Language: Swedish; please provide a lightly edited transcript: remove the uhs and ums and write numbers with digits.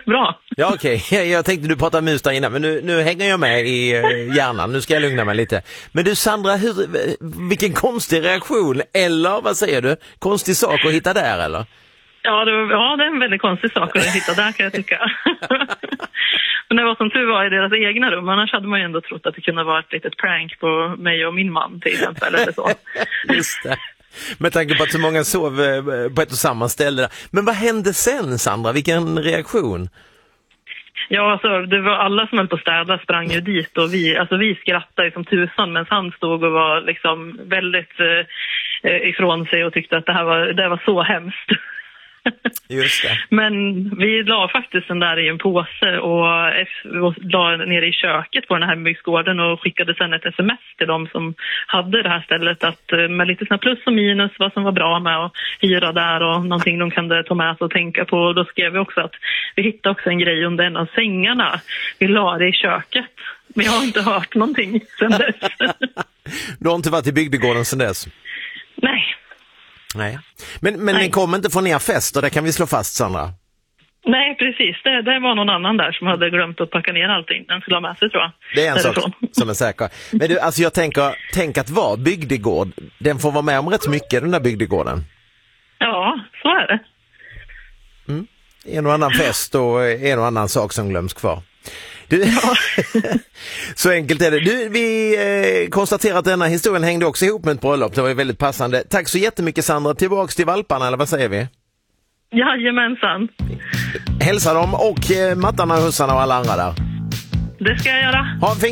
bra. Ja, okej. Jag tänkte du pratade mus där innan, men nu hänger jag med i hjärnan. Nu ska jag lugna mig lite. Men du Sandra, vilken konstig reaktion, eller vad säger du? Konstig sak att hitta där, eller? Ja, det är en väldigt konstig sak att hitta där, kan jag tycka. Men det var som tur var i deras egna rum. Annars hade man ju ändå trott att det kunde vara ett litet prank på mig och min man till exempel. Eller så. Just det. Med tanke på att så många sov på ett och samma ställe. Men vad hände sen, Sandra? Vilken reaktion? Ja, alltså, det var alla som höll på att städa sprang ju dit. Och vi skrattade som tusan, men han stod och var liksom väldigt ifrån sig och tyckte att det var så hemskt. Just det. Men vi la faktiskt den där i en påse och la nere i köket på den här hembygdsgården och skickade sen ett sms till dem som hade det här stället att med lite såna plus och minus vad som var bra med att hyra där och någonting de kunde ta med sig och tänka på. Och då skrev vi också att vi hittade också en grej under en av sängarna. Vi la det i köket. Men jag har inte hört någonting sen dess. Du har inte varit i bygdegården sen dess? Nej. Men ni kom inte från er fest, och det kan vi slå fast, Sandra. Nej, precis. Det var någon annan där som hade glömt att packa ner allting. Den skulle ha med sig, tror jag. Det är en sak som är säker. Men du, alltså jag tänk att vara bygdegård. Den får vara med om rätt mycket, den där bygdegården. Ja, så är det. En och annan fest och en och annan sak som glöms kvar. Du, så enkelt är det. Du, vi konstaterar att denna historien hängde också ihop med ett bröllop. Det var ju väldigt passande. Tack så jättemycket, Sandra. Tillbaks till valparna, eller vad säger vi? Jajamensan. Hälsa dem och mattarna, hussarna och alla andra där. Det ska jag göra. Ha en fin